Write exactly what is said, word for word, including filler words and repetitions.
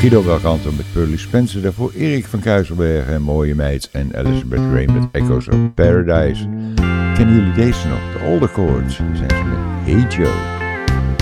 Guido Belcanto met Pearly Spencer. Daarvoor Erik van Kuyselbergen en Mooie Meid. En Elizabeth Gray met Echoes of Paradise. Kennen jullie deze nog? De Older Chords. Zijn ze met Hey Joe.